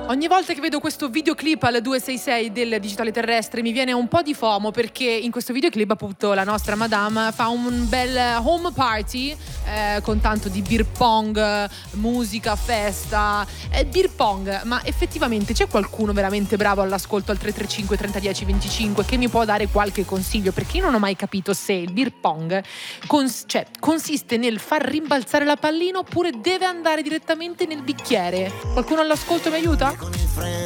Ogni volta che vedo questo videoclip al 266 del Digitale Terrestre mi viene un po' di FOMO, perché in questo videoclip appunto la nostra madame fa un bel home party con tanto di beer pong, musica, festa, beer pong. Ma effettivamente c'è qualcuno veramente bravo all'ascolto al 335 3010 25 che mi può dare qualche consiglio? Perché io non ho mai capito se il beer pong consiste nel far rimbalzare la pallina oppure deve andare direttamente nel bicchiere. Qualcuno all'ascolto mi aiuta?